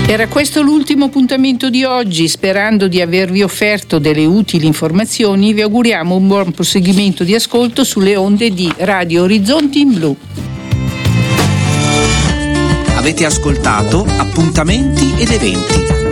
Era questo l'ultimo appuntamento di oggi. Sperando di avervi offerto delle utili informazioni, vi auguriamo un buon proseguimento di ascolto sulle onde di Radio Orizzonti in Blu. Avete ascoltato Appuntamenti ed Eventi,